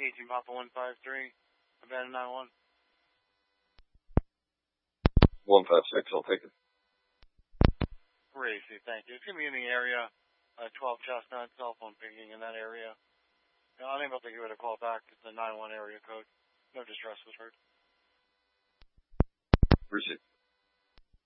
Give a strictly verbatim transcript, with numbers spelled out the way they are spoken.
eighteen Papa one five three, abandoned nine one. one five six, I'll take it. Racy, thank you. It's going to be in the area, uh, twelve Chestnut, cell phone pinging in that area. You know, unable to give it a call back. It's the nine one area code. No distress was heard. Appreciate it.